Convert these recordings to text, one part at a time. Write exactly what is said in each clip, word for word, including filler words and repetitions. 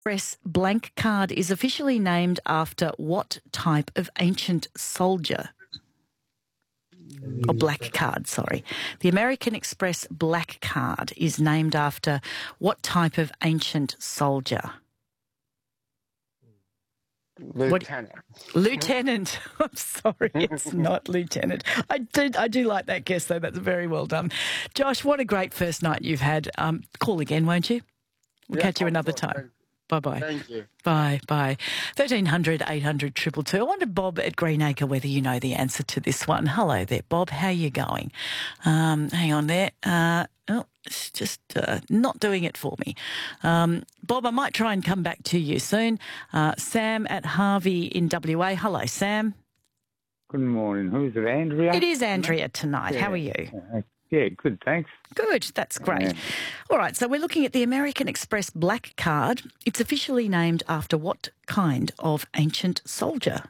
Express blank card is officially named after what type of ancient soldier? Or black card, sorry. The American Express black card is named after what type of ancient soldier? Lieutenant. What? Lieutenant. I'm sorry, it's not lieutenant. I did. I do like that guess, though. That's very well done. Josh, what a great first night you've had. Um, call again, won't you? We'll Yeah, catch you another time. Bye-bye. Thank you. Bye, bye. thirteen hundred, eight hundred, two two two. I wonder, Bob at Greenacre, whether you know the answer to this one. Hello there, Bob. How are you going? Um, hang on there. Uh, oh, it's just uh, not doing it for me. Um, Bob, I might try and come back to you soon. Uh, Sam at Harvey in W A. Hello, Sam. Good morning. Who's it, Andrea? It is Andrea tonight. Yeah. How are you? Uh, yeah, good, thanks. Good, that's great. Yeah. All right, so we're looking at the American Express black card. It's officially named after what kind of ancient soldier?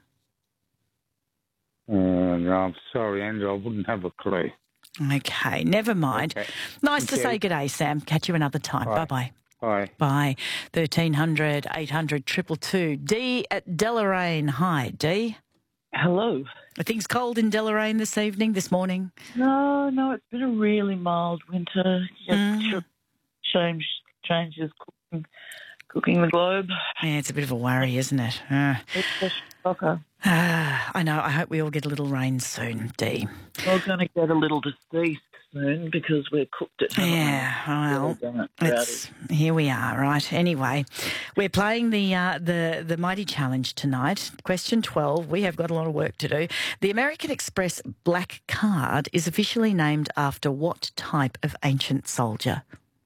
Uh, no, I'm sorry, Andrew, I wouldn't have a clue. Okay, never mind. Okay. Nice to Okay. say good day, Sam. Catch you another time. Bye. Bye-bye. Bye. Bye. thirteen hundred, eight hundred, two two two. Dee at Deloraine. Hi, Dee. Hello. Are things cold in Deloraine this evening, this morning? No, no, it's been a really mild winter. Just Mm. change, changes cooking, cooking the globe. Yeah, it's a bit of a worry, isn't it? Uh, It's a shocker. ah, I know. I hope we all get a little rain soon, Dee. We're going to get a little deceased soon because we're cooked at home. Yeah, well, Really it's, here we are, right? Anyway, we're playing the uh, the the Mighty Challenge tonight. Question twelve. We have got a lot of work to do. The American Express black card is officially named after what type of ancient soldier?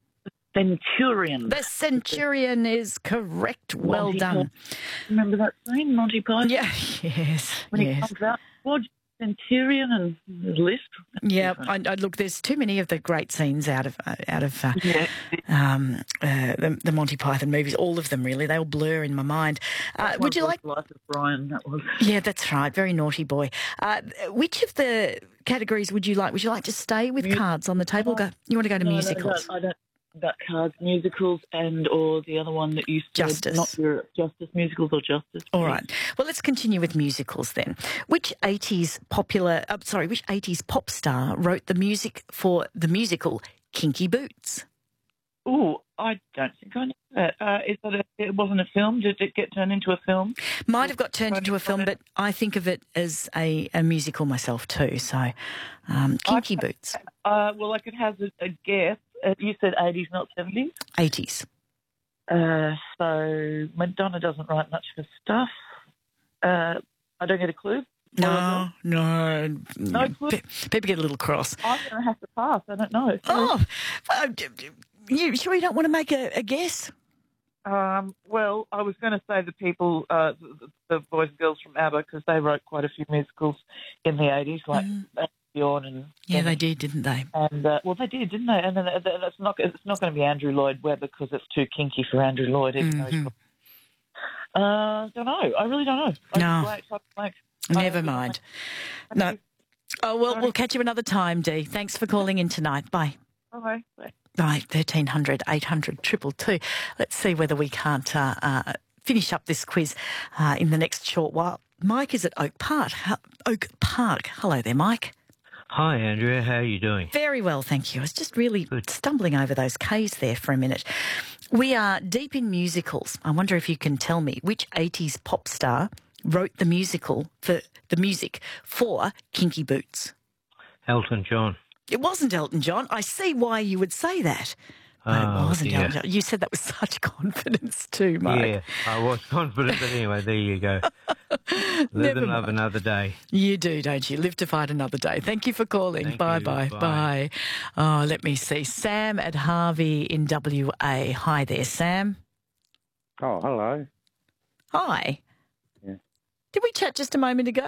Centurion. The Centurion is correct. Well Monty done. Python. Remember that scene, Monty Python? Yeah, yes, When he yes. comes out, what Centurion and the list? Yeah, I, I, look, there's too many of the great scenes out of uh, out of uh, Yeah. um, uh, the, the Monty Python movies. All of them, really. They all blur in my mind. Uh, would you like? Life of Brian, that was. Yeah, that's right. Very naughty boy. Uh, which of the categories would you like? Would you like to stay with Mu- cards on the table? Go. You want to go to No, no, musicals? I don't, I don't about cards, musicals, and or the other one that you said, Justice. not your Justice musicals or Justice. All please. right. Well, let's continue with musicals then. Which eighties popular? Uh, sorry, which eighties pop star wrote the music for the musical Kinky Boots? Oh, I don't think I know that. Uh, is that a, it wasn't a film? Did it get turned into a film? Might have got turned into a film, but I think of it as a, a musical myself too. So, um, Kinky Okay. Boots, Uh, well, I could have a, a guess. Uh, you said eighties, not seventies. eighties. Uh, so Madonna doesn't write much for stuff. Uh, I don't get a clue. No, no, No clue? Pe- People get a little cross. I'm going to have to pass. I don't know. Oh, uh, d- d- you sure you don't want to make a, a guess? Um, well, I was going to say the people, uh, the, the boys and girls from ABBA, because they wrote quite a few musicals in the eighties, like Mm. uh, Bjorn and Yeah, they did, didn't they? and uh, well, they did, didn't they? And then uh, that's not it's not going to be Andrew Lloyd Webber because it's too kinky for Andrew Lloyd. Even though he's Mhm. got- Uh, don't know. I really don't know. I No. Blank, I blank. Never I- mind. I- No. Oh, well, Sorry. we'll catch you another time, Dee. Thanks for calling in tonight. Bye. Bye. Bye. Right, thirteen hundred, eight hundred, two two two. Let's see whether we can't uh, uh, finish up this quiz uh, in the next short while. Mike is at Oak Park. Ho- Oak Park. Hello there, Mike. Hi, Andrea. How are you doing? Very well, thank you. I was just really Good. stumbling over those K's there for a minute. We are deep in musicals. I wonder if you can tell me which eighties pop star wrote the musical for the music for Kinky Boots. Elton John. It wasn't Elton John. I see why you would say that. But Oh, it wasn't dear. Elton John. You said that with such confidence too, Mike. Yeah, I was confident, but anyway, there you go. Live Never and love mind. another day. You do, don't you? Live to fight another day. Thank you for calling. Thank bye, you. bye, Bye. bye. Oh, let me see. Sam at Harvey in W A. Hi there, Sam. Oh, hello. Hi. Yeah. Did we chat just a moment ago?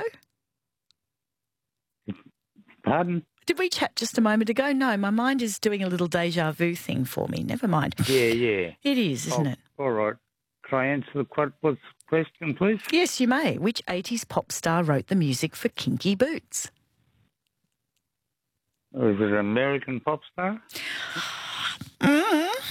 Pardon? Did we chat just a moment ago? No, my mind is doing a little deja vu thing for me. Never mind. Yeah, yeah. It is, isn't Oh, it? All right. Can I answer the que- what's the question, please? Yes, you may. Which eighties pop star wrote the music for Kinky Boots? Or is it an American pop star? Mm-hmm.